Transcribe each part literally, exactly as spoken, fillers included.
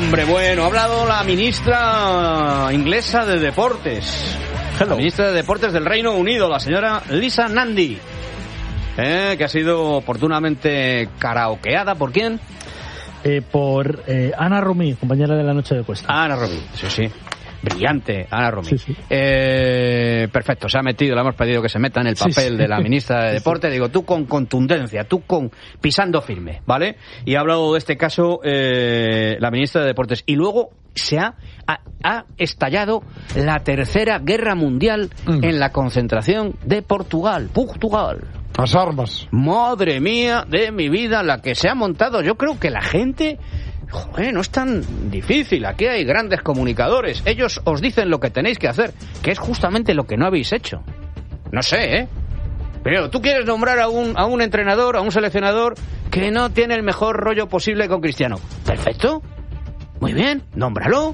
Hombre, bueno, ha hablado la ministra inglesa de Deportes. Hello. La ministra de Deportes del Reino Unido, la señora Lisa Nandy, eh, que ha sido oportunamente karaokeada. ¿Por quién? Eh, por eh, Ana Romí, compañera de La Noche de Cuesta. Ana Romí, sí, sí. Brillante, Ana Romí. Sí, sí. Eh, perfecto, se ha metido, le hemos pedido que se meta en el papel sí, sí. de la ministra de Deporte. Sí. Digo, tú con contundencia, tú con pisando firme, ¿vale? Y ha hablado de este caso eh, la ministra de Deportes. Y luego se ha, ha, ha estallado la tercera guerra mundial mm. en la concentración de Portugal. Portugal. Las armas. Madre mía de mi vida, la que se ha montado. Yo creo que la gente... Joder, no es tan difícil. Aquí hay grandes comunicadores. Ellos os dicen lo que tenéis que hacer, que es justamente lo que no habéis hecho. No sé, ¿eh? Pero tú quieres nombrar a un, a un entrenador, a un seleccionador que no tiene el mejor rollo posible con Cristiano. Perfecto. Muy bien, nómbralo.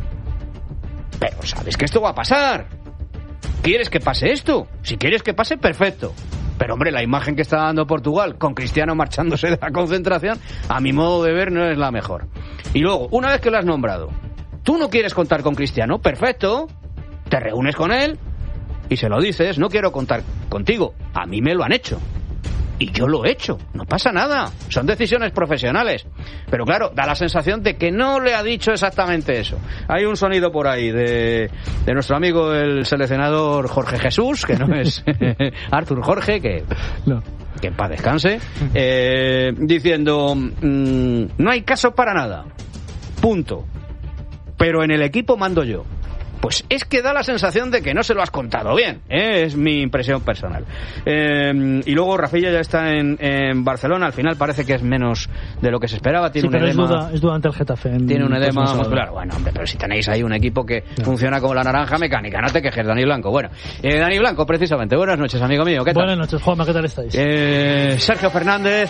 Pero sabes que esto va a pasar. ¿Quieres que pase esto? Si quieres que pase, perfecto. Pero, hombre, la imagen que está dando Portugal con Cristiano marchándose de la concentración, a mi modo de ver, no es la mejor. Y luego, una vez que lo has nombrado, tú no quieres contar con Cristiano, perfecto, te reúnes con él y se lo dices, no quiero contar contigo, a mí me lo han hecho. Y yo lo he hecho, no pasa nada, son decisiones profesionales. Pero claro, da la sensación de que no le ha dicho exactamente eso. Hay un sonido por ahí de, de nuestro amigo el seleccionador Jorge Jesús, que no es Artur Jorge, que, no. que en paz descanse, eh, diciendo, mmm, no hay caso para nada, punto. Pero en el equipo mando yo. Pues es que da la sensación de que no se lo has contado bien, ¿eh? Es mi impresión personal. Eh, y luego Rafilla ya está en, en Barcelona, al final parece que es menos de lo que se esperaba. Tiene sí, un pero edema. Es duda, es duda ante el Getafe. En, tiene un edema muscular. Bueno, hombre, pero si tenéis ahí un equipo que no. funciona como la naranja mecánica, no te quejes, Dani Blanco. Bueno, eh, Dani Blanco, precisamente. Buenas noches, amigo mío. ¿Qué tal? Buenas noches, Juanma, ¿qué tal estáis? Eh, Sergio Fernández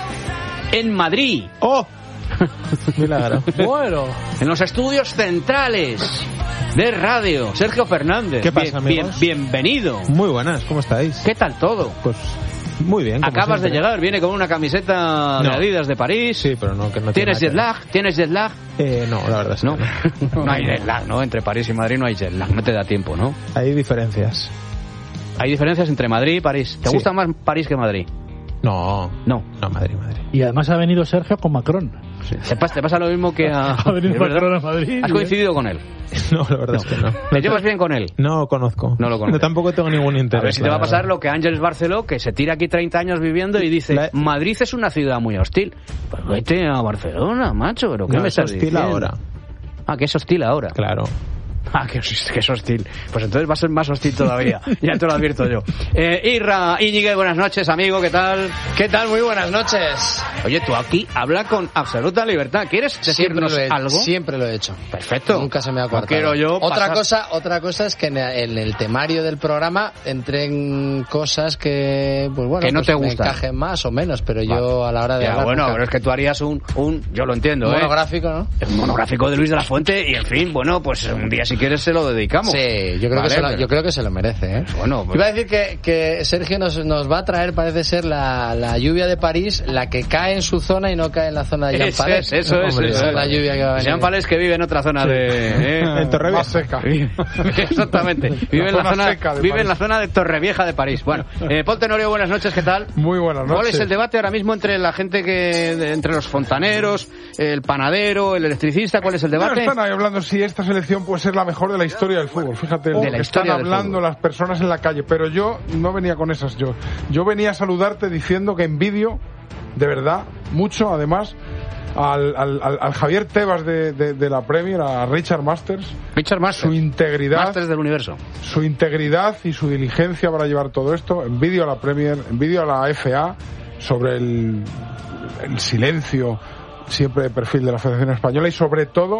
en Madrid. ¡Oh! Milagro. Bueno. En los estudios centrales de radio, Sergio Fernández. ¿Qué pasa, bien, amigos? Bien, bienvenido. Muy buenas, ¿cómo estáis? ¿Qué tal todo? Pues muy bien. Acabas siempre. de llegar, viene con una camiseta no. de Adidas de París. Sí, pero no, que no ¿Tienes tiene jet lag? ¿Tienes jet lag? Eh, no, la verdad es que no. No, no hay jet lag, ¿no? Entre París y Madrid no hay jet lag, no te da tiempo, ¿no? Hay diferencias. Hay diferencias entre Madrid y París. ¿Te sí. gusta más París que Madrid? No, no, no, Madrid, Madrid. Y además ha venido Sergio con Macron. Sí. ¿Te, pasa, ¿Te pasa lo mismo que a... ha venido Macron a Madrid? ¿Has coincidido con él? No, la verdad no. es que no. ¿Te llevas bien con él? No lo conozco. No lo conozco. No, tampoco tengo ningún interés. A ver si te va a pasar lo que Ángeles Barceló, que se tira aquí treinta años viviendo y dice, la... Madrid es una ciudad muy hostil. Pues vete a Barcelona, macho, pero ¿qué no, me es estás hostil diciendo? ahora. Ah, que es hostil ahora. Claro. Ah, que, que es hostil. Pues entonces va a ser más hostil todavía. Ya te lo advierto yo. Eh, Irra, Íñigue, buenas noches, amigo. ¿Qué tal? ¿Qué tal? Muy buenas noches. Oye, tú aquí habla con absoluta libertad. ¿Quieres decirnos siempre algo? Siempre lo he hecho. Perfecto. Nunca se me ha cortado. No quiero yo otra pasar... cosa, otra cosa es que en el temario del programa entren cosas que, pues bueno, que no pues te gustan. Me encajen más o menos, pero vale. yo a la hora de ya, hablar. Bueno, nunca... pero es que tú harías un, un yo lo entiendo, monográfico, ¿eh? ¿no? El monográfico de Luis de la Fuente y en fin, bueno, pues un día si quieres se lo dedicamos. Sí, yo creo, vale, que, se lo, pero... yo creo que se lo merece, ¿eh? Bueno, pues... Iba a decir que, que Sergio nos, nos va a traer, parece ser, la, la lluvia de París, la que cae en su zona y no cae en la zona de Jean Palés. Es, eso es, eso es la lluvia que va a venir. Jean Palés que vive en otra zona sí. de... ¿eh? En Torrevieja. Más seca. Exactamente. Vive, en la, zona, vive París. en la zona de Torrevieja de París. Bueno, eh, Paul Tenorio, buenas noches, ¿qué tal? Muy buenas noches. ¿Cuál es el debate ahora mismo entre la gente que... De, entre los fontaneros, el panadero, el electricista? ¿Cuál es el debate? No, están ahí hablando si esta selección puede ser la mejor de la historia del fútbol. Fíjate, de la están hablando las personas en la calle, pero yo no venía con esas. Yo, yo venía a saludarte diciendo que envidio, de verdad, mucho, además, al, al, al Javier Tebas de, de, de la Premier, a Richard Masters. Richard Masters. Su integridad. Masters del universo. Su integridad y su diligencia para llevar todo esto. Envidio a la Premier, envidio a la F A sobre el, el silencio siempre de perfil de la Federación Española y sobre todo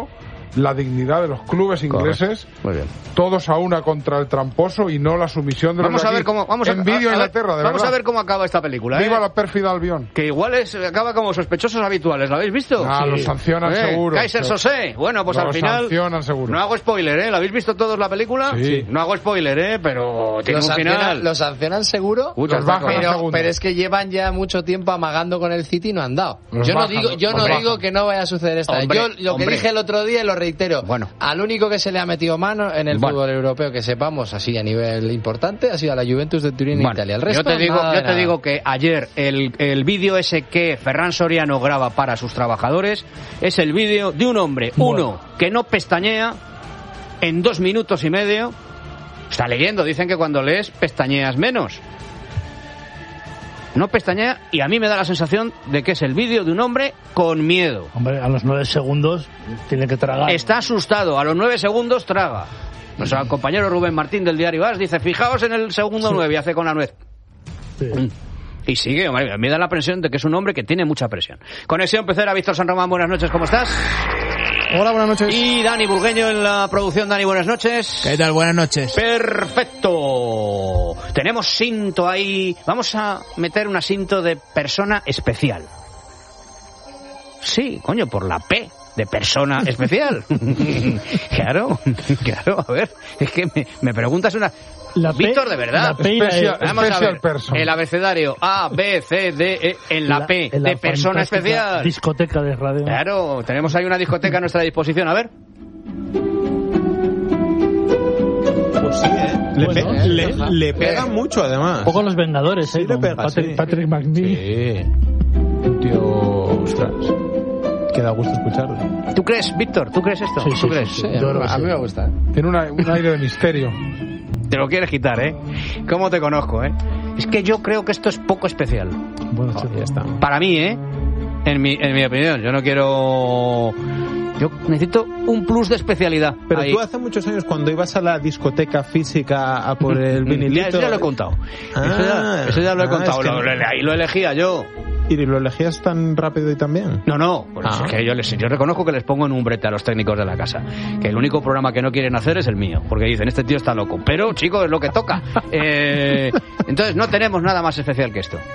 la dignidad de los clubes ingleses, muy bien, todos a una contra el tramposo y no la sumisión de los vamos de a ver aquí. cómo vamos a, Envidio a, a Inglaterra, de vamos verdad. a ver cómo acaba esta película, ¿eh? Viva la pérfida Albión. Que igual es, acaba como sospechosos habituales, ¿lo habéis visto? Ah, sí. Los sancionan eh, seguro. Kaiser Sosé, bueno, pues los al final sancionan seguro. No hago spoiler, ¿eh? ¿Lo habéis visto todos la película? Sí. No hago spoiler, ¿eh? Pero tiene ¿Los un sancionan, final. ¿Los sancionan seguro? Muchas Los bajan. Pero, segundo. pero es que llevan ya mucho tiempo amagando con el City y no han dado. Los yo no bajan, digo, yo los no bajan. digo que no vaya a suceder esta vez. Hombre, Yo lo hombre. que dije el otro día y lo reitero. Bueno. Al único que se le ha metido mano en el Bueno. fútbol europeo que sepamos así a nivel importante ha sido a la Juventus de Turín Bueno, en Italia. El resto, yo te digo, nada de yo te nada. digo que ayer el, el vídeo ese que Ferran Soriano graba para sus trabajadores es el vídeo de un hombre, Bueno. uno, que no pestañea en dos minutos y medio. Está leyendo, dicen que cuando lees pestañeas menos. No pestañea y a mí me da la sensación de que es el vídeo de un hombre con miedo. Hombre, a los nueve segundos tiene que tragar. Está asustado, a los nueve segundos traga. Nuestro compañero Rubén Martín del diario As dice, fijaos en el segundo Sí. nueve y hace con la nuez. Sí. Y sigue, hombre, me da la presión de que es un hombre que tiene mucha presión. Conexión Pecera, Víctor San Román, buenas noches, ¿cómo estás? Hola, buenas noches. Y Dani Burgueño en la producción. Dani, buenas noches. ¿Qué tal? Buenas noches. Perfecto. Tenemos cinto ahí. Vamos a meter un asinto de persona especial. Sí, coño, por la P de persona especial. Claro, claro, a ver, es que me, me preguntas una... La P- Víctor, de verdad. la P y la E. Especial- Vamos a Special ver, person. el abecedario A, B, C, D, E, en la, P en la de persona fantástica especial. Discoteca de radio. Claro, tenemos ahí una discoteca a nuestra disposición, a ver. Pues sí, ¿eh? Le, Bueno, pe- sí, le, ajá. le pega mucho, además. Un poco los Vengadores, Sí, ¿eh? le Con pega, Patrick, sí. Patrick McNee. Sí. Un tío... Ostras. Que da gusto escucharlo. ¿Tú crees, Víctor? ¿Tú crees esto? Sí, ¿Tú sí, crees? sí, Sí, Yo creo que a mí sí. me gusta. ¿eh? Tiene una- un aire de misterio. Te lo quieres quitar, ¿eh? ¿Cómo te conozco, eh? Es que yo creo que esto es poco especial. Bueno, Oh, chico. ya está. Para mí, ¿eh? En mi, en mi opinión. Yo no quiero... Yo necesito un plus de especialidad. Pero ahí. tú hace muchos años cuando ibas a la discoteca física a por el vinilito... Ya, eso ya lo he contado. Ah, eso, ya, eso ya lo he ah, contado. es que- Lo, lo- ahí lo elegía yo. ¿Y lo elegías tan rápido y tan bien? No, no. Pues Ah. es que yo, les, yo reconozco que les pongo en un brete a los técnicos de la casa. Que el único programa que no quieren hacer es el mío. Porque dicen, este tío está loco. Pero, chicos, es lo que toca. Eh, entonces, no tenemos nada más especial que esto.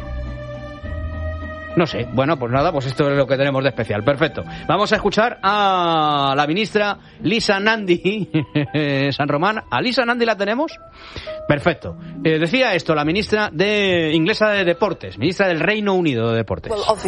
No sé. Bueno, pues nada, pues esto es lo que tenemos de especial. Perfecto. Vamos a escuchar a la ministra Lisa Nandy San Román. ¿A Lisa Nandy la tenemos? Perfecto. Eh, decía esto la ministra de inglesa de Deportes, ministra del Reino Unido de Deportes.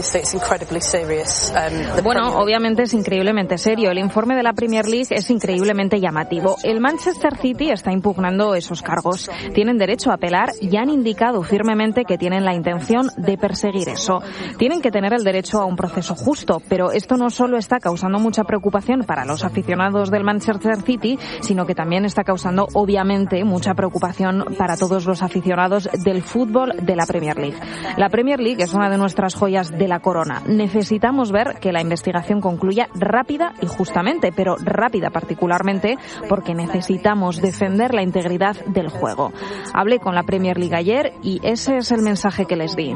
Bueno, obviamente es increíblemente serio. El informe de la Premier League es increíblemente llamativo. El Manchester City está impugnando esos cargos. Tienen derecho a apelar y han indicado firmemente que tienen la intención de perseguir eso. Tienen que tener el derecho a un proceso justo, pero esto no solo está causando mucha preocupación para los aficionados del Manchester City, sino que también está causando, obviamente, mucha preocupación para todos los aficionados del fútbol de la Premier League. La Premier League es una de nuestras joyas de la corona. Necesitamos ver que la investigación concluya rápida y justamente, pero rápida particularmente, porque necesitamos defender la integridad del juego. Hablé con la Premier League ayer y ese es el mensaje que les di.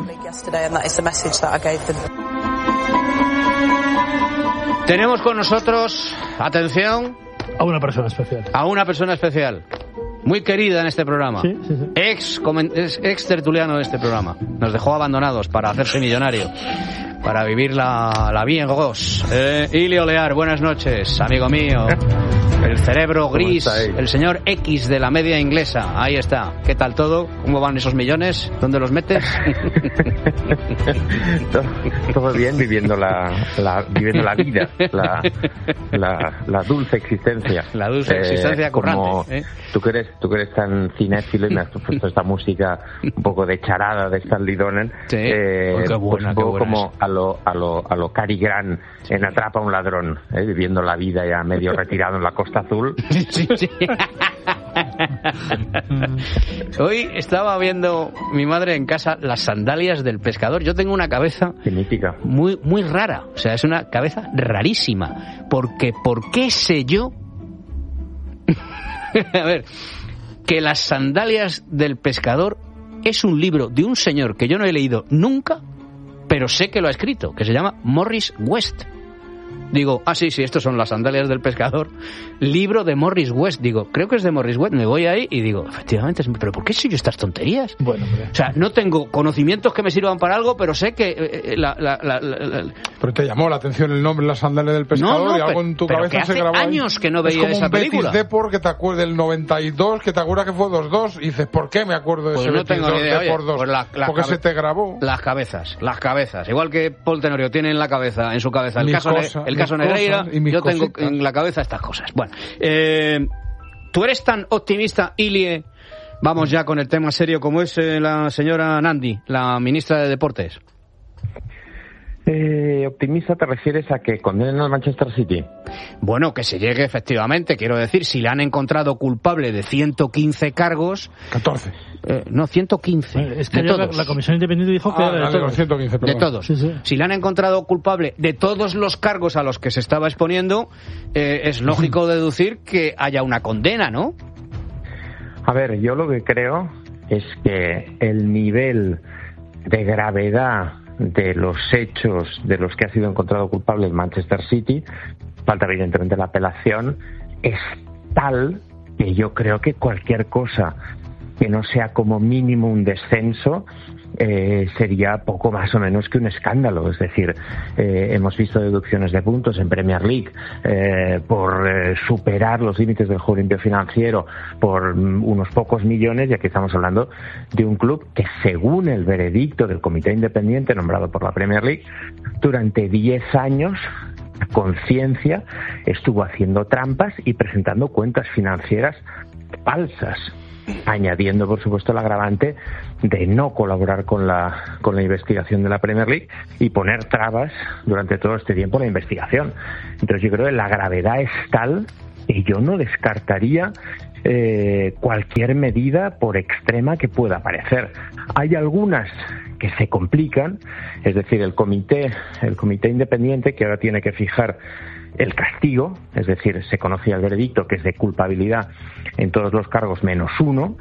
Tenemos con nosotros, atención, A una persona especial. a una persona especial, muy querida en este programa, Sí, sí, sí. ex, comen- es ex tertuliano de este programa. Nos dejó abandonados para hacerse millonario, para vivir la, la vida en gogos. Eh, Ilio Lear, buenas noches, amigo mío. El cerebro gris, estáis? el señor X de la media inglesa. Ahí está. ¿Qué tal todo? ¿Cómo van esos millones? ¿Dónde los metes? todo, todo bien, viviendo la, la viviendo la vida, la, la, la dulce existencia. La dulce existencia currante, como ¿eh? Tú que eres, tú que eres tan cinéfilo y me has puesto esta música un poco de charada de Stanley Donen, Sí. eh, Uy, qué buena, pues un poco qué buena como a lo, a lo, a lo Cary Grant en Atrapa a un ladrón, ¿eh? Viviendo la vida ya medio retirado en la Costa Azul. Sí, sí. Hoy estaba viendo mi madre en casa las sandalias del pescador. Yo tengo una cabeza Qué mítica. muy muy rara, o sea, es una cabeza rarísima, porque ¿por qué sé yo? A ver, que las sandalias del pescador es un libro de un señor que yo no he leído nunca, pero sé que lo ha escrito, que se llama Morris West. Digo, ah, sí, sí, estos son las sandalias del pescador. Libro de Morris West. Digo, creo que es de Morris West. Me voy ahí y digo, efectivamente, pero ¿por qué soy yo estas tonterías? Bueno, hombre. O sea, no tengo conocimientos que me sirvan para algo, pero sé que... Eh, la, la, la, la, la... Pero te llamó la atención el nombre, las sandalias del pescador, no, no, y algo pero, en tu pero cabeza que hace se grabó años ahí. Que no veía es como esa un película. Betis Depor que te acuerdas del noventa y dos, que te acuerdas que fue dos dos, y dices, ¿por qué me acuerdo de pues ese no Betis tengo ni idea. Depor Oye, dos? pues la, la Porque cabe... se te grabó. Las cabezas, las cabezas. Igual que Paul Tenorio tiene en la cabeza, en su cabeza, el Mis caso, cosas, el caso mis Negreira, cosas y mis yo tengo cositas. en la cabeza estas cosas. Bueno, eh, ¿tú eres tan optimista, Ilie? Vamos ya con el tema serio, como es eh, la señora Nandi, la ministra de Deportes. Eh, optimista te refieres a que condenen al Manchester City. Bueno, que se llegue efectivamente, quiero decir, si le han encontrado culpable de ciento quince cargos... catorce. Eh, no, ciento quince. Es que de la, todos. la Comisión Independiente dijo que Ah, era de la de los todos. ciento quince, De perdón. todos. Sí, sí. Si le han encontrado culpable de todos los cargos a los que se estaba exponiendo, eh, es lógico deducir que haya una condena, ¿no? A ver, yo lo que creo es que el nivel de gravedad de los hechos de los que ha sido encontrado culpable el Manchester City, falta evidentemente la apelación, es tal que yo creo que cualquier cosa que no sea como mínimo un descenso eh, sería poco más o menos que un escándalo. Es decir, eh, hemos visto deducciones de puntos en Premier League eh, por eh, superar los límites del juego limpio financiero por mm, unos pocos millones, y aquí estamos hablando de un club que, según el veredicto del comité independiente nombrado por la Premier League, durante diez años a conciencia estuvo haciendo trampas y presentando cuentas financieras falsas, añadiendo por supuesto el agravante de no colaborar con la con la investigación de la Premier League y poner trabas durante todo este tiempo en la investigación. Entonces yo creo que la gravedad es tal que yo no descartaría eh, cualquier medida, por extrema que pueda parecer. Hay algunas que se complican, es decir, el comité el comité independiente, que ahora tiene que fijar el castigo, es decir, se conocía el veredicto, que es de culpabilidad en todos los cargos menos uno,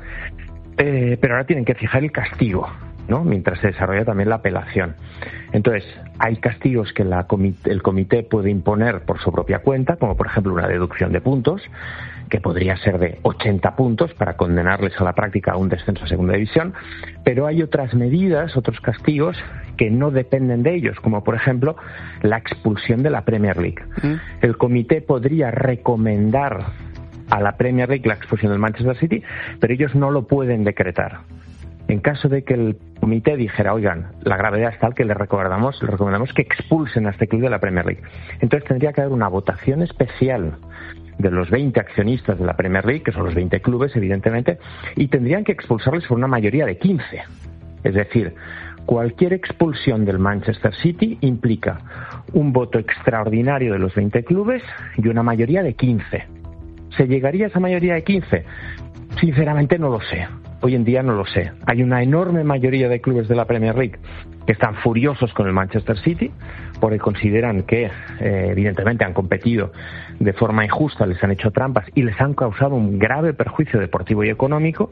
eh, pero ahora tienen que fijar el castigo, ¿no?, mientras se desarrolla también la apelación. Entonces, hay castigos que la comité, el comité puede imponer por su propia cuenta, como por ejemplo una deducción de puntos, que podría ser de ochenta puntos para condenarles a la práctica a un descenso a segunda división, pero hay otras medidas, otros castigos que no dependen de ellos, como por ejemplo la expulsión de la Premier League. ¿Mm? El comité podría recomendar a la Premier League la expulsión del Manchester City, pero ellos no lo pueden decretar. En caso de que el comité dijera, oigan, la gravedad es tal que les recomendamos, les recomendamos que expulsen a este club de la Premier League, entonces tendría que haber una votación especial de los veinte accionistas de la Premier League, que son los veinte clubes, evidentemente, y tendrían que expulsarles por una mayoría de quince. Es decir, cualquier expulsión del Manchester City implica un voto extraordinario de los veinte clubes y una mayoría de quince. ¿Se llegaría a esa mayoría de quince? Sinceramente no lo sé. Hoy en día no lo sé. Hay una enorme mayoría de clubes de la Premier League que están furiosos con el Manchester City porque consideran que, eh, evidentemente, han competido de forma injusta, les han hecho trampas y les han causado un grave perjuicio deportivo y económico,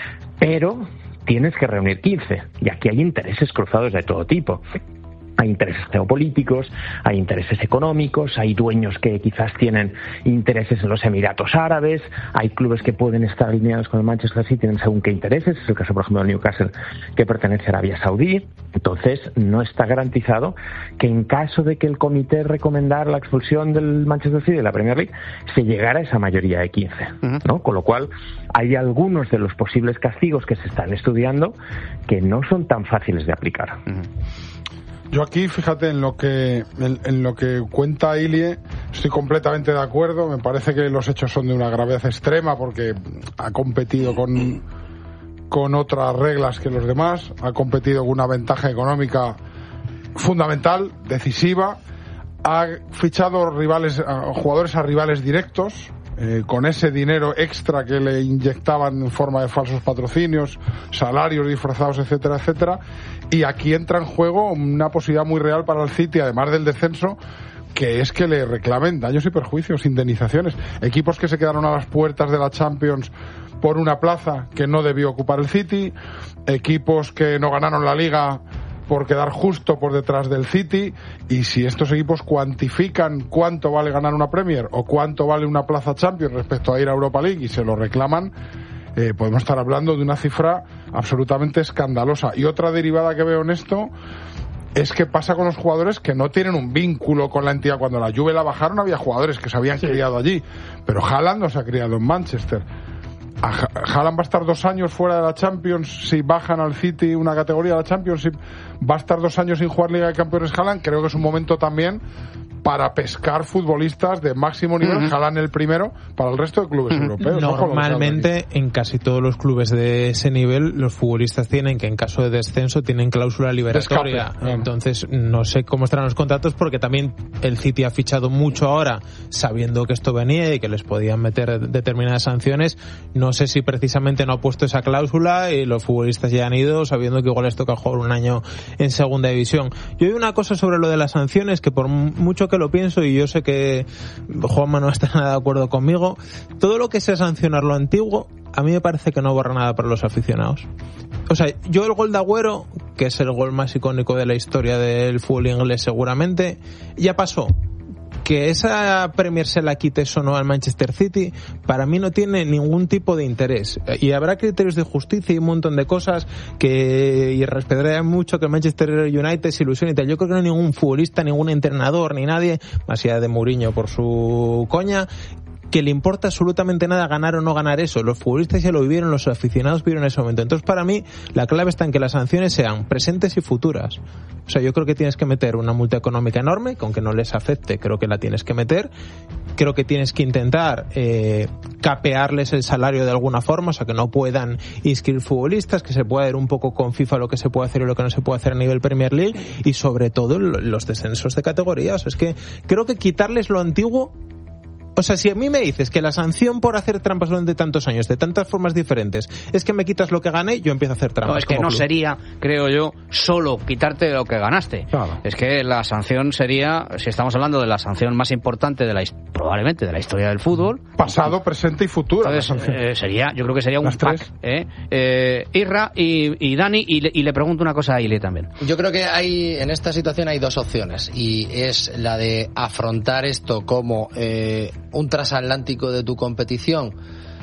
pero tienes que reunir quince, y aquí hay intereses cruzados de todo tipo. Hay intereses geopolíticos, hay intereses económicos, hay dueños que quizás tienen intereses en los Emiratos Árabes, hay clubes que pueden estar alineados con el Manchester City, tienen según qué intereses, es el caso por ejemplo de Newcastle, que pertenece a Arabia Saudí. Entonces no está garantizado que en caso de que el comité recomendara la expulsión del Manchester City de la Premier League se llegara a esa mayoría de quince, ¿no? Con lo cual hay algunos de los posibles castigos que se están estudiando que no son tan fáciles de aplicar. Uh-huh. Yo aquí, fíjate, en lo que en, en lo que cuenta Ilie, estoy completamente de acuerdo. Me parece que los hechos son de una gravedad extrema porque ha competido con, con otras reglas que los demás, ha competido con una ventaja económica fundamental, decisiva, ha fichado rivales, a jugadores a rivales directos, eh, con ese dinero extra que le inyectaban en forma de falsos patrocinios, salarios disfrazados, etcétera, etcétera. Y aquí entra en juego una posibilidad muy real para el City, además del descenso, que es que le reclamen daños y perjuicios, indemnizaciones. Equipos que se quedaron a las puertas de la Champions por una plaza que no debió ocupar el City, equipos que no ganaron la Liga por quedar justo por detrás del City, y si estos equipos cuantifican cuánto vale ganar una Premier o cuánto vale una plaza Champions respecto a ir a Europa League y se lo reclaman, eh, podemos estar hablando de una cifra absolutamente escandalosa. Y otra derivada que veo en esto es que pasa con los jugadores que no tienen un vínculo con la entidad. Cuando la Juve la bajaron había jugadores que se habían sí. criado allí, pero Haaland no se ha criado en Manchester. Haaland va a estar dos años fuera de la Champions. Si bajan al City una categoría de la Championship, va a estar dos años sin jugar Liga de Campeones Haaland. Creo que es un momento también para pescar futbolistas de máximo nivel, uh-huh. Haaland el primero, para el resto de clubes uh-huh. europeos. Normalmente, en casi todos los clubes de ese nivel, los futbolistas tienen que, en caso de descenso, tienen cláusula liberatoria. Escape. Entonces, no sé cómo estarán los contratos, porque también el City ha fichado mucho ahora, sabiendo que esto venía y que les podían meter determinadas sanciones. No sé si precisamente no ha puesto esa cláusula y los futbolistas ya han ido, sabiendo que igual les toca jugar un año en segunda división. Yo hay una cosa sobre lo de las sanciones, que por mucho que lo pienso, y yo sé que Juanma no está nada de acuerdo conmigo, todo lo que sea sancionar lo antiguo, a mí me parece que no borra nada para los aficionados. O sea, yo el gol de Agüero, que es el gol más icónico de la historia del fútbol inglés seguramente, ya pasó. Que esa Premier se la quites o no al Manchester City, para mí no tiene ningún tipo de interés. Y habrá criterios de justicia y un montón de cosas que, y respetaré mucho que el Manchester United se ilusione y tal. Yo creo que no hay ningún futbolista, ningún entrenador, ni nadie, más allá de Mourinho por su coña, que le importa absolutamente nada ganar o no ganar eso. Los futbolistas ya lo vivieron, los aficionados vivieron ese momento. Entonces, para mí, la clave está en que las sanciones sean presentes y futuras. O sea, yo creo que tienes que meter una multa económica enorme, que aunque no les afecte, creo que la tienes que meter. Creo que tienes que intentar eh, capearles el salario de alguna forma, o sea, que no puedan inscribir futbolistas, que se pueda ver un poco con FIFA lo que se puede hacer y lo que no se puede hacer a nivel Premier League, y sobre todo los descensos de categoría. O sea, es que creo que quitarles lo antiguo. O sea, si a mí me dices que la sanción por hacer trampas durante tantos años, de tantas formas diferentes, es que me quitas lo que gané, yo empiezo a hacer trampas. No, es que no club. Sería, creo yo, solo quitarte lo que ganaste. Claro. Es que la sanción sería, si estamos hablando de la sanción más importante de la probablemente de la historia del fútbol, pasado, presente y futuro. Entonces, eh, sería, yo creo que sería un pack. ¿eh? Eh, Irra y, y Dani, y le, y le pregunto una cosa a Ile también. Yo creo que hay en esta situación hay dos opciones, y es la de afrontar esto como eh, un transatlántico de tu competición,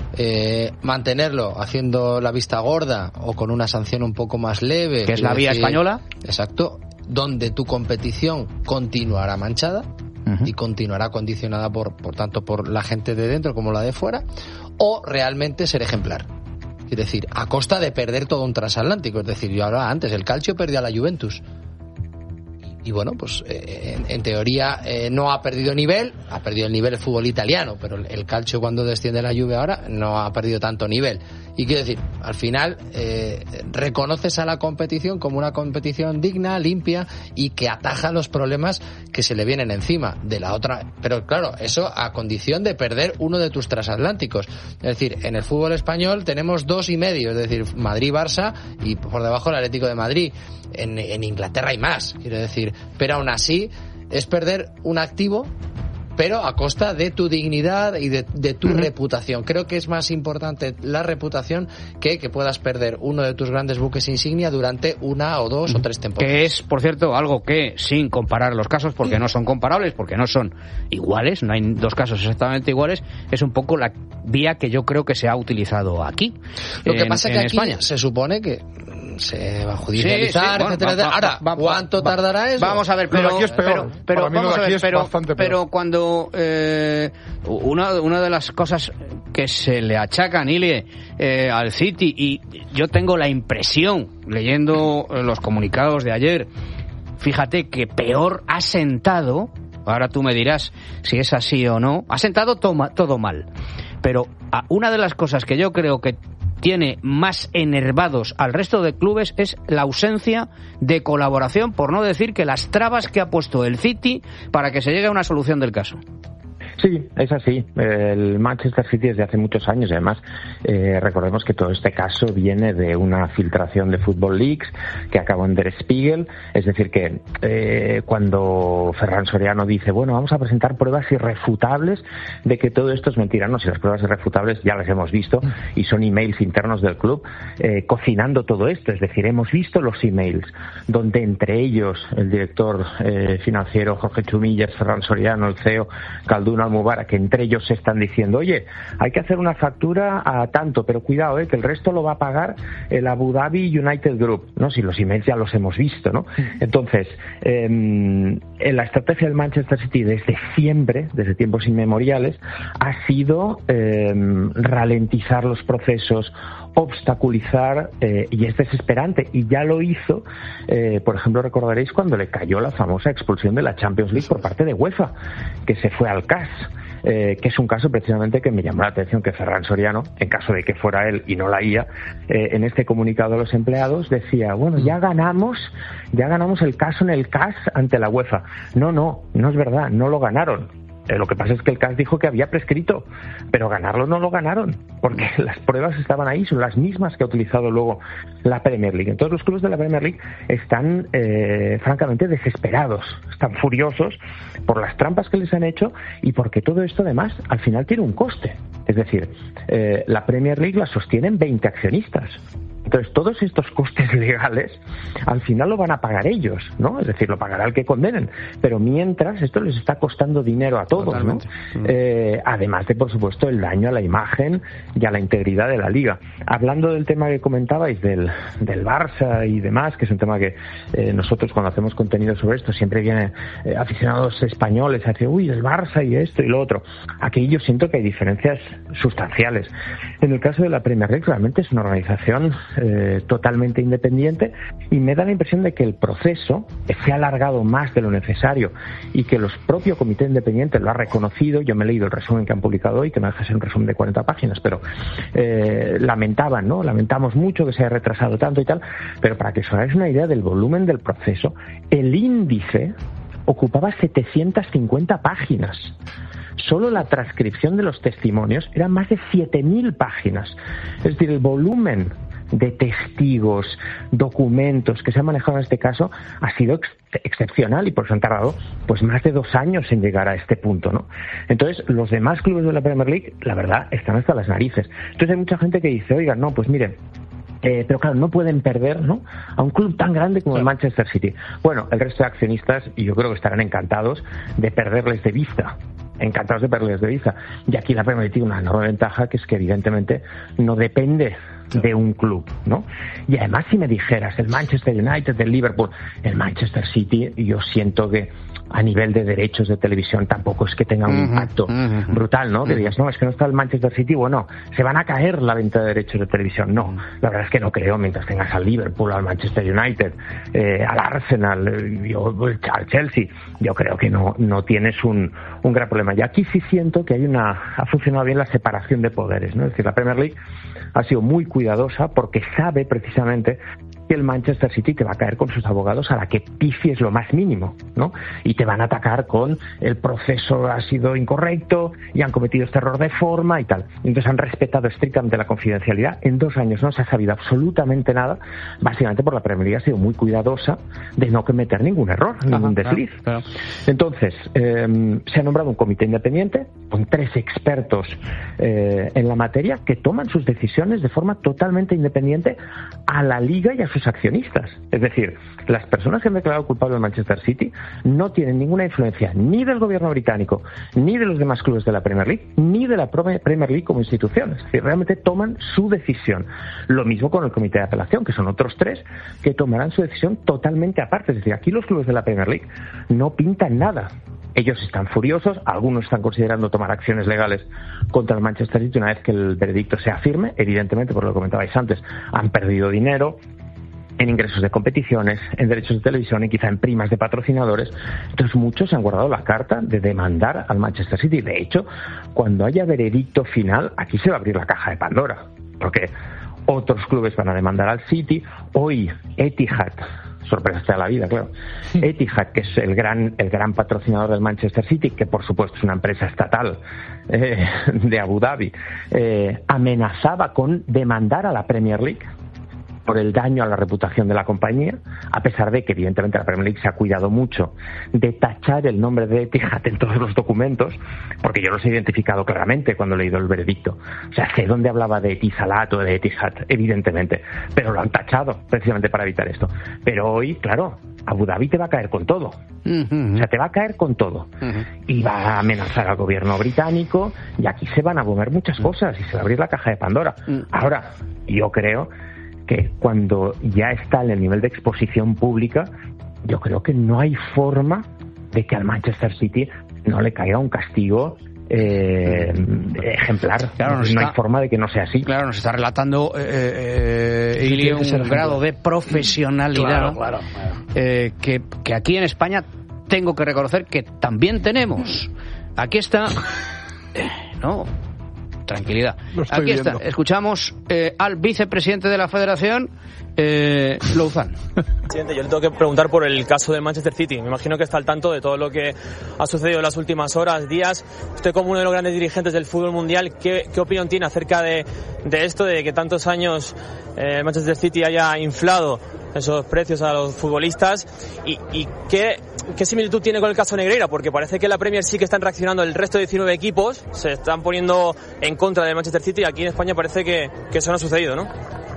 eh, mantenerlo haciendo la vista gorda o con una sanción un poco más leve, que es la vía española, exacto, donde tu competición continuará manchada uh-huh. y continuará condicionada por, por tanto por la gente de dentro como la de fuera, o realmente ser ejemplar. Es decir, a costa de perder todo un transatlántico. Es decir, yo hablaba antes, el Calcio perdió a la Juventus. Y bueno, pues eh, en, en teoría eh, no ha perdido nivel, ha perdido el nivel del fútbol italiano, pero el, el Calcio, cuando desciende la Juve ahora, no ha perdido tanto nivel. Y quiero decir, al final eh, reconoces a la competición como una competición digna, limpia, y que ataja los problemas que se le vienen encima de la otra. Pero claro, eso a condición de perder uno de tus transatlánticos. Es decir, en el fútbol español tenemos dos y medio, es decir, Madrid-Barça y por debajo el Atlético de Madrid. En, en Inglaterra hay más, quiero decir, pero aún así es perder un activo, pero a costa de tu dignidad y de, de tu uh-huh. reputación. Creo que es más importante la reputación que que puedas perder uno de tus grandes buques insignia durante una o dos uh-huh. o tres temporadas. Que es, por cierto, algo que, sin comparar los casos, porque uh-huh. no son comparables, porque no son iguales, no hay dos casos exactamente iguales, es un poco la vía que yo creo que se ha utilizado aquí. Lo que en, pasa es que aquí España se supone que se va a judicializar, sí, sí, bueno, etcétera. Va, va, Ahora, va, ¿cuánto va, tardará eso? Vamos a ver, pero, pero aquí es peor. Pero, pero, vamos a ver, pero, pero cuando eh, una, una de las cosas que se le achacan, Ilie, eh, al City, y yo tengo la impresión, leyendo los comunicados de ayer, fíjate que peor ha sentado, ahora tú me dirás si es así o no, ha sentado toma, todo mal, pero una de las cosas que yo creo que tiene más enervados al resto de clubes es la ausencia de colaboración, por no decir que las trabas que ha puesto el City para que se llegue a una solución del caso. Sí, es así. El Manchester City desde hace muchos años, y además eh, recordemos que todo este caso viene de una filtración de Football Leaks que acabó en Der Spiegel. Es decir que eh, cuando Ferran Soriano dice, bueno, vamos a presentar pruebas irrefutables de que todo esto es mentira, no, si las pruebas irrefutables ya las hemos visto y son emails internos del club eh, cocinando todo esto. Es decir, hemos visto los emails donde entre ellos el director eh, financiero Jorge Chumillas, Ferran Soriano, el C E O Khaldun Al-Mubarak, que entre ellos se están diciendo, oye, hay que hacer una factura a tanto, pero cuidado, eh, que el resto lo va a pagar el Abu Dhabi United Group, ¿no? Si los emails ya los hemos visto, ¿no? Entonces, eh, en la estrategia del Manchester City desde siempre, desde tiempos inmemoriales, ha sido eh, ralentizar los procesos, obstaculizar, eh, y es desesperante, y ya lo hizo, eh, por ejemplo, recordaréis cuando le cayó la famosa expulsión de la Champions League por parte de UEFA, que se fue al C A S. Eh, que es un caso precisamente que me llamó la atención que Ferran Soriano, en caso de que fuera él y no la I A, eh, en este comunicado a los empleados decía, bueno, ya ganamos, ya ganamos el caso en el C A S ante la UEFA. No, no, no es verdad, no lo ganaron. Eh, lo que pasa es que el C A S dijo que había prescrito, pero ganarlo no lo ganaron, porque las pruebas estaban ahí, son las mismas que ha utilizado luego la Premier League. Entonces los clubes de la Premier League están eh, francamente desesperados, están furiosos por las trampas que les han hecho y porque todo esto además al final tiene un coste. Es decir, eh, la Premier League la sostienen veinte accionistas. Entonces, todos estos costes legales, al final lo van a pagar ellos, ¿no? Es decir, lo pagará el que condenen. Pero mientras, esto les está costando dinero a todos, ¿no? Eh, además de, por supuesto, el daño a la imagen y a la integridad de la Liga. Hablando del tema que comentabais, del, del Barça y demás, que es un tema que eh, nosotros cuando hacemos contenido sobre esto, siempre vienen eh, aficionados españoles a decir, uy, el Barça y esto y lo otro. Aquí yo siento que hay diferencias sustanciales. En el caso de la Premier League, realmente es una organización Eh, totalmente independiente y me da la impresión de que el proceso se ha alargado más de lo necesario y que los propios comités independientes lo ha reconocido. Yo me he leído el resumen que han publicado hoy, que no deja de ser un resumen de cuarenta páginas, pero eh, lamentaban, ¿no? Lamentamos mucho que se haya retrasado tanto y tal, pero para que os hagáis una idea del volumen del proceso, el índice ocupaba setecientas cincuenta páginas. Solo la transcripción de los testimonios eran más de siete mil páginas. Es decir, el volumen de testigos, documentos que se han manejado en este caso ha sido ex excepcional y por eso han tardado pues más de dos años en llegar a este punto, ¿no? Entonces, los demás clubes de la Premier League, la verdad, están hasta las narices. Entonces hay mucha gente que dice, oiga, no, pues miren, Eh, pero claro, no pueden perder, ¿no?, a un club tan grande como el Manchester City. Bueno, el resto de accionistas, y yo creo que estarán encantados de perderles de vista. Encantados de perderles de vista. Y aquí la Premier League tiene una enorme ventaja, que es que evidentemente no depende de un club, ¿no? Y además, si me dijeras el Manchester United, el Liverpool, el Manchester City, yo siento que a nivel de derechos de televisión tampoco es que tenga un uh-huh, impacto uh-huh, brutal, ¿no? Uh-huh. Que digas, no, es que no está el Manchester City, bueno, se van a caer la venta de derechos de televisión. No, la verdad es que no creo. Mientras tengas al Liverpool, al Manchester United, eh, al Arsenal, eh, yo, al Chelsea, yo creo que no, no tienes un, un gran problema. Y aquí sí siento que hay una, ha funcionado bien la separación de poderes, ¿no? Es decir, la Premier League ha sido muy cuidadosa porque sabe precisamente que el Manchester City te va a caer con sus abogados a la que pifies lo más mínimo, ¿no? Y te van a atacar con el proceso ha sido incorrecto y han cometido este error de forma y tal. Entonces han respetado estrictamente la confidencialidad. En dos años no se ha sabido absolutamente nada, básicamente porque la Premier League ha sido muy cuidadosa de no cometer ningún error, Ajá, ningún desliz. Claro, claro. Entonces, eh, se ha nombrado un comité independiente con tres expertos eh, en la materia que toman sus decisiones de forma totalmente independiente a la Liga y a sus accionistas. Es decir, las personas que han declarado culpable al Manchester City no tienen ninguna influencia ni del gobierno británico, ni de los demás clubes de la Premier League, ni de la Premier League como institución. Es decir, realmente toman su decisión. Lo mismo con el comité de apelación, que son otros tres que tomarán su decisión totalmente aparte. Es decir, aquí los clubes de la Premier League no pintan nada. Ellos están furiosos, algunos están considerando tomar acciones legales contra el Manchester City una vez que el veredicto sea firme. Evidentemente, por lo que comentabais antes, han perdido dinero en ingresos de competiciones, en derechos de televisión y quizá en primas de patrocinadores. Entonces muchos han guardado la carta de demandar al Manchester City. De hecho, cuando haya veredicto final, aquí se va a abrir la caja de Pandora, porque otros clubes van a demandar al City. Hoy Etihad, sorpresa de la vida, claro, Etihad, que es el gran el gran patrocinador del Manchester City, que por supuesto es una empresa estatal eh, de Abu Dhabi, eh, amenazaba con demandar a la Premier League por el daño a la reputación de la compañía, a pesar de que evidentemente la Premier League se ha cuidado mucho de tachar el nombre de Etihad en todos los documentos, porque yo los he identificado claramente cuando he leído el veredicto. O sea, sé dónde hablaba de Etisalat o de Etihad, evidentemente, pero lo han tachado precisamente para evitar esto. Pero hoy, claro, Abu Dhabi te va a caer con todo. Uh-huh. O sea, te va a caer con todo. Uh-huh. Y va a amenazar al gobierno británico, y aquí se van a mover muchas cosas y se va a abrir la caja de Pandora. Uh-huh. Ahora, yo creo que cuando ya está en el nivel de exposición pública, yo creo que no hay forma de que al Manchester City no le caiga un castigo eh, ejemplar. Claro, no está, hay forma de que no sea así. Claro, nos está relatando eh, eh, Ili, un grado ejemplo. de profesionalidad claro, claro, claro. Eh, que, que aquí en España tengo que reconocer que también tenemos. Aquí está... Eh, no... Tranquilidad. Aquí viendo. está. Escuchamos eh, al vicepresidente de la Federación, eh, Louzán. Presidente, yo le tengo que preguntar por el caso del Manchester City. Me imagino que está al tanto de todo lo que ha sucedido en las últimas horas, días. Usted, como uno de los grandes dirigentes del fútbol mundial, ¿qué, qué opinión tiene acerca de, de esto, de que tantos años eh, el Manchester City haya inflado esos precios a los futbolistas? ¿Y, y qué, qué similitud tiene con el caso Negreira? Porque parece que en la Premier sí que están reaccionando el resto de diecinueve equipos, se están poniendo en contra del Manchester City, y aquí en España parece que, que eso no ha sucedido, ¿no?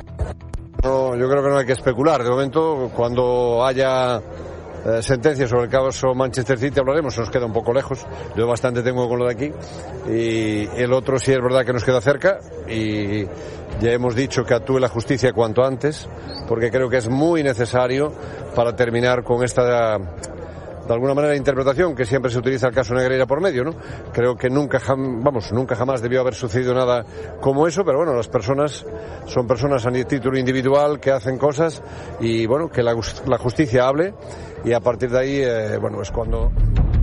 No, yo creo que no hay que especular. De momento, cuando haya eh, sentencia sobre el caso Manchester City hablaremos, nos queda un poco lejos. Yo bastante tengo con lo de aquí, y el otro sí es verdad que nos queda cerca, y ya hemos dicho que actúe la justicia cuanto antes, porque creo que es muy necesario para terminar con esta, de alguna manera, interpretación que siempre se utiliza el caso Negreira por medio, ¿no? Creo que nunca, jam, vamos, nunca jamás debió haber sucedido nada como eso, pero bueno, las personas son personas a título individual que hacen cosas, y bueno, que la, la justicia hable, y a partir de ahí, eh, bueno, es cuando...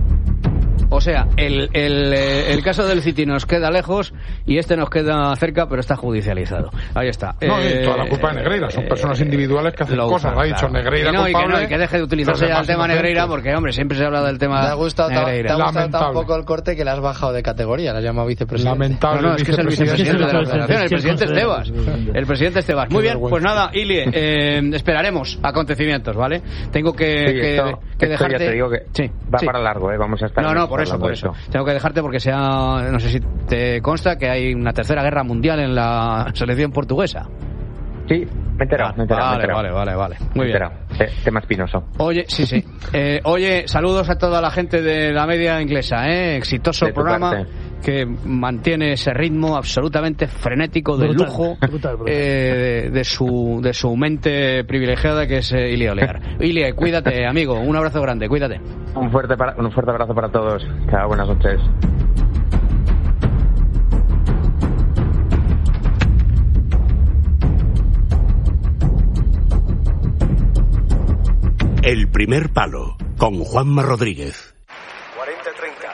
O sea, el, el, el caso del City nos queda lejos y este nos queda cerca, pero está judicializado. Ahí está. No, eh, y toda la culpa de Negreira. Son personas individuales que hacen lo cosas. Usan, ha dicho claro. Negreira y no, culpable. Y que, no, y que deje de utilizarse ya el tema Negreira, porque, hombre, siempre se habla del tema Negreira. Me ha gustado, Negreira. Te ha gustado tampoco el corte que le has bajado de categoría, le has llamado vicepresidente. Lamentable. No, no, es que es el vicepresidente de la Federación, el presidente Estebas. El presidente Estebas. Muy bien, pues nada, Ili, eh, esperaremos acontecimientos, ¿vale? Tengo que, sí, que, esto, que esto dejarte... ya te digo que sí, va sí. para largo, ¿eh? Vamos a estar... No, no, por eso, por eso. Tengo que dejarte porque se ha, no sé si te consta que hay una tercera guerra mundial en la selección portuguesa. Sí, me he enterado, me he enterado. Vale, me he enterado. vale, vale, vale. Muy me bien. Eh, tema espinoso. Oye, sí, sí. Eh, oye, saludos a toda la gente de la media inglesa, ¿eh? Exitoso programa parte. Que mantiene ese ritmo absolutamente frenético de brutal, lujo brutal, brutal. Eh, de, de su de su mente privilegiada, que es eh, Ili Olear. Ili, cuídate, amigo. Un abrazo grande, cuídate. Un fuerte, para, un fuerte abrazo para todos. Chao, buenas noches. El primer palo, con Juanma Rodríguez. cuarenta treinta.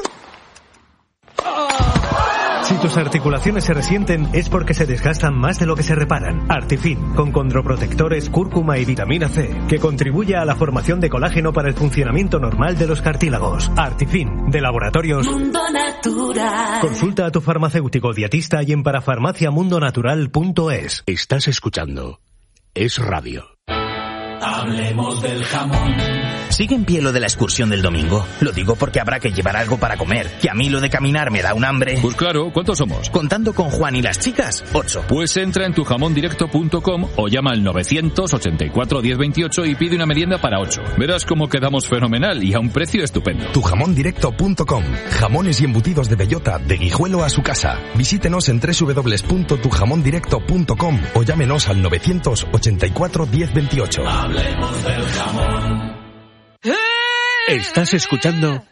Si tus articulaciones se resienten es porque se desgastan más de lo que se reparan. Artifin, con condroprotectores, cúrcuma y vitamina C, que contribuye a la formación de colágeno para el funcionamiento normal de los cartílagos. Artifin, de Laboratorios Mundo Natural. Consulta a tu farmacéutico dietista y en parafarmaciamundonatural punto es. Estás escuchando Es Radio. Hablemos del jamón. ¿Sigue en pie lo de la excursión del domingo? Lo digo porque habrá que llevar algo para comer, que a mí lo de caminar me da un hambre. Pues claro, ¿cuántos somos? Contando con Juan y las chicas, ocho. Pues entra en tu jamón directo punto com o llama al novecientos ochenta y cuatro diez veintiocho y pide una merienda para ocho. Verás cómo quedamos fenomenal y a un precio estupendo. tu jamón directo punto com. Jamones y embutidos de bellota, de Guijuelo a su casa. Visítenos en doble u doble u doble u punto tu jamón directo punto com o llámenos al novecientos ochenta y cuatro diez veintiocho. Hablemos del jamón. Estás escuchando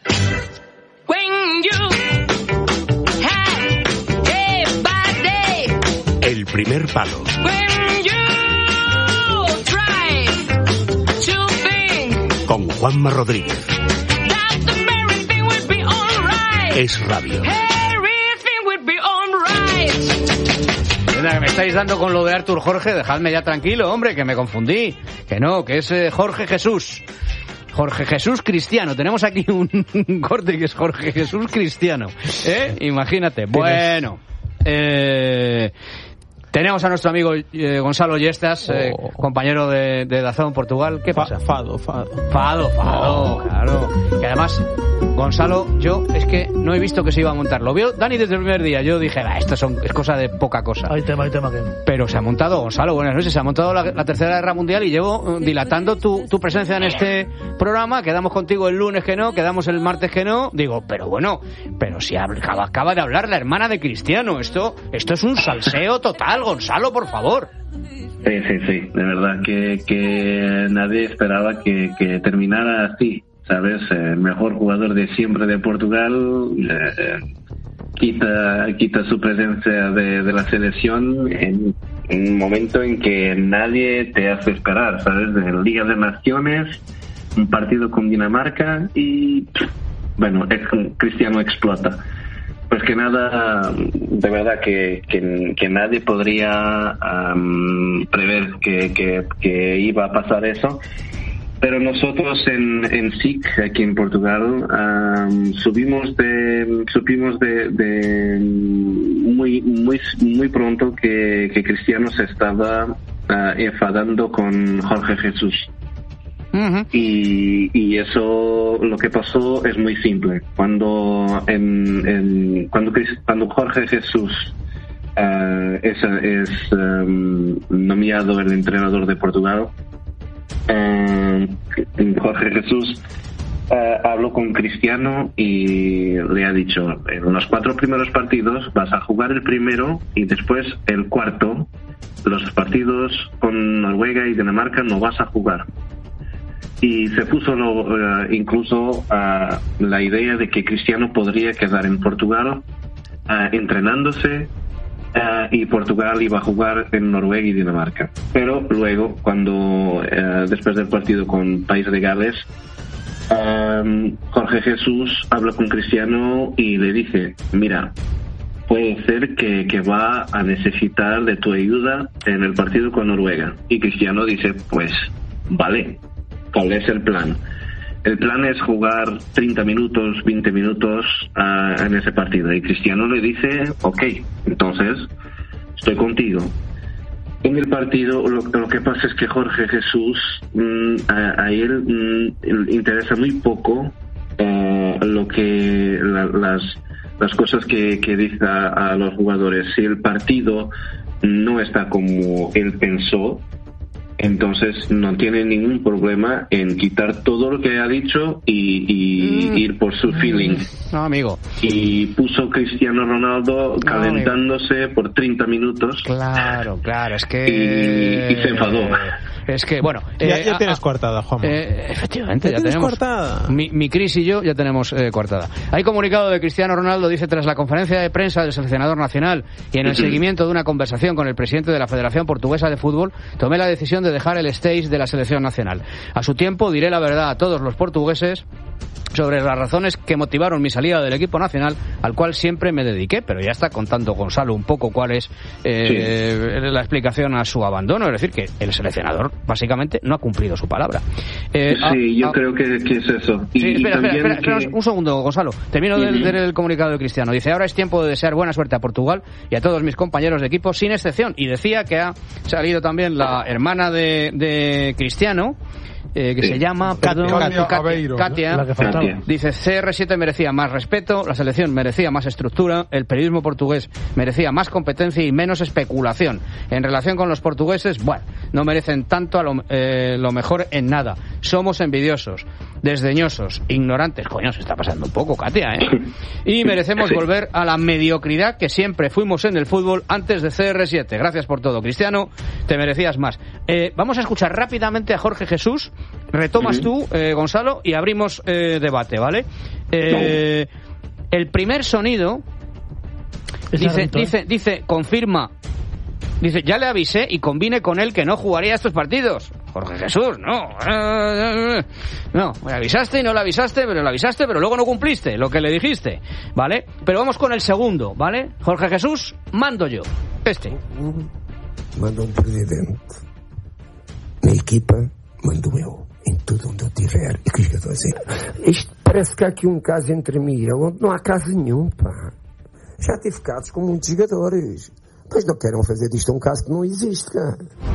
El primer palo. Con Juanma Rodríguez. Es Radio. Anda, que me estáis dando con lo de Artur Jorge, dejadme ya tranquilo, hombre, que me confundí. Que no, que es eh, Jorge Jesús. Jorge Jesús Cristiano. Tenemos aquí un, un corte que es Jorge Jesús Cristiano. ¿Eh? Imagínate. Bueno. Eh... Tenemos a nuestro amigo eh, Gonzalo Yestas, eh, oh. compañero de, de Dazón Portugal. ¿Qué pasa? Fado, fado. Fado, fado, oh. claro. Y además, Gonzalo, yo es que no he visto que se iba a montar. Lo vio Dani desde el primer día. Yo dije, ah, esto son, es cosa de poca cosa. Hay tema, hay tema. Que... Pero se ha montado, Gonzalo, buenas noches. Se ha montado la, la Tercera Guerra Mundial y llevo dilatando tu, tu presencia en este programa. Quedamos contigo el lunes que no, quedamos el martes que no. Digo, pero bueno, pero si acaba, acaba de hablar la hermana de Cristiano. Esto, esto es un salseo total. Gonzalo, por favor. Sí, sí, sí, de verdad que, que nadie esperaba que, que terminara así, ¿sabes? El mejor jugador de siempre de Portugal eh, quita quita su presencia de, de la selección en, en un momento en que nadie te hace esperar, ¿sabes? De Liga de Naciones, un partido con Dinamarca y, bueno, Cristiano explota. Pues que nada, de verdad que, que, que nadie podría um, prever que, que, que iba a pasar eso. Pero nosotros en, en S I C, aquí en Portugal, um, subimos de, supimos de, de muy, muy, muy pronto que, que Cristiano se estaba uh, enfadando con Jorge Jesús. Uh-huh. Y, y eso, lo que pasó es muy simple. Cuando en, en cuando, cuando Jorge Jesús uh, es, es um, nominado el entrenador de Portugal, uh, Jorge Jesús uh, habló con Cristiano y le ha dicho: en los cuatro primeros partidos vas a jugar el primero y después el cuarto, los partidos con Noruega y Dinamarca no vas a jugar. Y se puso lo, uh, incluso uh, la idea de que Cristiano podría quedar en Portugal uh, entrenándose uh, y Portugal iba a jugar en Noruega y Dinamarca. Pero luego, cuando uh, después del partido con País de Gales, um, Jorge Jesús habla con Cristiano y le dice: mira, puede ser que, que va a necesitar de tu ayuda en el partido con Noruega. Y Cristiano dice: pues vale. ¿Cuál es el plan? El plan es jugar treinta minutos, veinte minutos uh, en ese partido. Y Cristiano le dice: ok, entonces estoy contigo. En el partido lo, lo que pasa es que Jorge Jesús, mmm, a, a él mmm, le interesa muy poco uh, lo que la, las, las cosas que, que dice a, a los jugadores. Si el partido no está como él pensó, entonces no tiene ningún problema en quitar todo lo que ha dicho y, y mm. ir por su feeling. No, amigo. Y puso Cristiano Ronaldo no, calentándose amigo. por treinta minutos. Claro, claro, es que... Y, y se enfadó. Es que, bueno... Ya, eh, ya tienes a, coartada, Juan. Eh, efectivamente, ya, ya tienes tenemos... coartada. Mi, mi Cris y yo ya tenemos eh, coartada. Hay comunicado de Cristiano Ronaldo, dice: tras la conferencia de prensa del seleccionador nacional y en el seguimiento de una conversación con el presidente de la Federación Portuguesa de Fútbol, tomé la decisión de dejar el stage de la selección nacional. A su tiempo diré la verdad a todos los portugueses sobre las razones que motivaron mi salida del equipo nacional, al cual siempre me dediqué, pero ya está contando Gonzalo un poco cuál es eh, sí. la explicación a su abandono, es decir, que el seleccionador básicamente no ha cumplido su palabra. Eh, sí, a, yo a, creo que, que es eso. Y, sí, espera, y espera, espera, espera que... un segundo, Gonzalo. Termino uh-huh. de leer el comunicado de Cristiano. Dice: ahora es tiempo de desear buena suerte a Portugal y a todos mis compañeros de equipo, sin excepción. Y decía que ha salido también la hermana de, de Cristiano, Eh, que sí. se llama perdón, Katia, Katia, Aveiro, Katia, ¿no? Katia. Dice: C R siete merecía más respeto, la selección merecía más estructura, el periodismo portugués merecía más competencia y menos especulación. En relación con los portugueses, bueno, no merecen tanto a lo, eh, lo mejor en nada. Somos envidiosos, desdeñosos, ignorantes. Coño, se está pasando un poco, Katia, ¿eh? Y merecemos sí. volver a la mediocridad que siempre fuimos en el fútbol antes de C R siete. Gracias por todo, Cristiano, te merecías más. Eh, vamos a escuchar rápidamente a Jorge Jesús. Retomas uh-huh. tú, eh, Gonzalo, y abrimos eh, debate, ¿vale? Eh, no. El primer sonido dice, dice, dice, confirma, dice: ya le avisé y convine con él que no jugaría estos partidos. Jorge Jesús, no, no, me avisaste y no le avisaste, pero le avisaste, pero luego no cumpliste lo que le dijiste, ¿vale? Pero vamos con el segundo, ¿vale? Jorge Jesús, mando yo. Este. Manda um presidente na equipa, mando eu em tudo onde eu estiver. E o que é que eu estou a dizer? Isto parece que há aqui um caso entre mim e eu, onde não há caso nenhum, pá. Já tive casos com muitos jogadores. Pois não queiram fazer disto um caso que não existe, cara.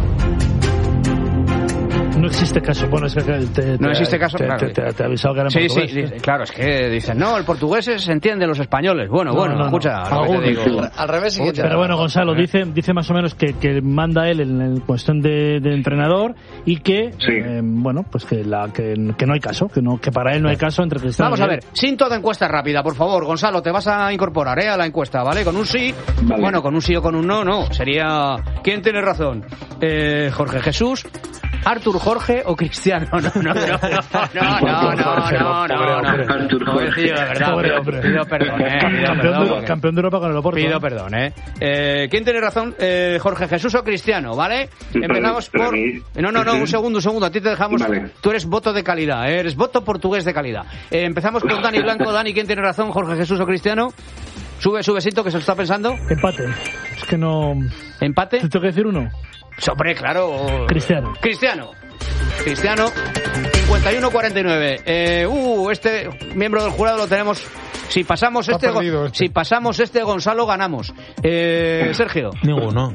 No existe caso. Bueno, es que te, te, no existe caso, te, claro. Te, te, te, te ha avisado que era en sí, portugués. Sí, sí, claro, es que dicen, no, el portugués se entiende los españoles. Bueno, no, bueno, no, escucha, no. Lo que te digo. Al revés sí que te Pero bueno, Gonzalo, dice, dice más o menos que, que manda él en, en cuestión de, de entrenador y que, sí. eh, bueno, pues que, la, que, que no hay caso, que no que para él no hay caso entre Cristiano. Vamos y a él. ver, sin toda encuesta rápida, por favor, Gonzalo, te vas a incorporar ¿eh? a la encuesta, ¿vale? Con un sí, vale. Bueno, con un sí o con un no, no, sería... ¿Quién tiene razón? Eh, Jorge Jesús, Artur Jorge o Cristiano. No, no, no, no, no, no, no, no, no. Artur Jorge. Pido, de verdad, pido, pido perdón, eh. Pido campeón, perdón, de, campeón de Europa con el Oporto. Pido perdón, eh. eh ¿Quién tiene razón? Eh, Jorge Jesús o Cristiano, ¿vale? Empezamos por... No, no, no, un segundo, un segundo. A ti te dejamos... Vale. Tú eres voto de calidad, ¿eh? Eres voto portugués de calidad. Eh, empezamos por Dani Blanco. Dani, ¿quién tiene razón? ¿Jorge Jesús o Cristiano? Sube, subecito, que se lo está pensando. Empate. Es que no... ¿Empate? ¿Te tengo que decir uno? Hombre, claro. Cristiano. Cristiano. Cristiano, cincuenta y uno cuarenta y nueve. Eh, uh, este miembro del jurado lo tenemos. Si pasamos este, perdido, este. si pasamos este Gonzalo, ganamos. Eh, Sergio. Ninguno.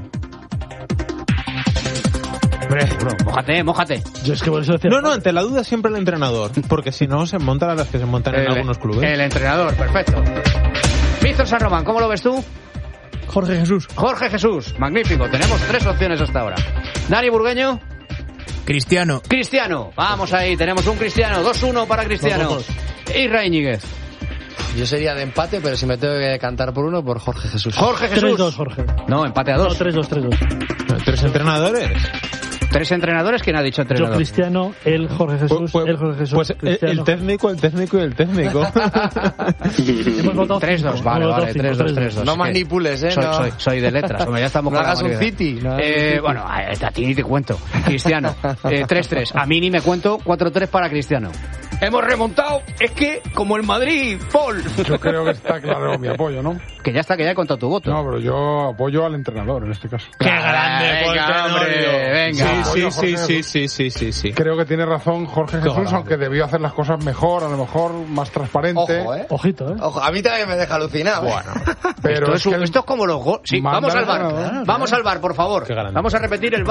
Hombre, bro, mójate, mójate. Yo es que por eso decía... No, no, ante la duda siempre el entrenador. Porque si no, se montan las que se montan en el, algunos clubes. El entrenador, perfecto. Víctor San Román, ¿cómo lo ves tú? Jorge Jesús. Jorge Jesús, magnífico. Tenemos tres opciones hasta ahora. Dani Burgueño. Cristiano. Cristiano. Vamos ahí, tenemos un Cristiano. dos uno para Cristiano. Dos, dos, dos. Isra Íñiguez. Yo sería de empate, pero si me tengo que cantar por uno, por Jorge Jesús. Jorge Jesús. tres dos, Jorge. No, empate a dos. No, tres dos, tres dos. ¿Tres entrenadores? ¿Tres entrenadores? ¿Quién ha dicho entrenador? Yo Cristiano, él Jorge Jesús, pues, él Jorge Jesús. Pues Cristiano. El técnico, el técnico y el técnico. Hemos votado tres dos, vale, vale, tres dos, tres dos. No manipules, ¿eh? Soy, no. soy, soy de letras, hombre, ya estamos no con hagas la un City. No eh, un bueno, a ti ni te cuento. Cristiano, eh, tres tres. A mí ni me cuento, cuatro tres para Cristiano. Hemos remontado, es que como el Madrid, Paul. Yo creo que está claro mi apoyo, ¿no? Que ya está, que ya he contado tu voto. No, pero yo apoyo al entrenador en este caso. ¡Qué grande, venga, hombre! Venga. Sí, sí, sí, sí, sí, sí, sí. Creo que tiene razón Jorge Jesús, grande. aunque debió hacer las cosas mejor, a lo mejor más transparente. Ojo, ¿eh? Ojito, ¿eh? Ojo, a mí también me deja alucinado. Bueno, pero esto, es es, que esto es como los goles. Sí, vamos al bar. Claro, vamos al bar, por favor. Vamos a repetir el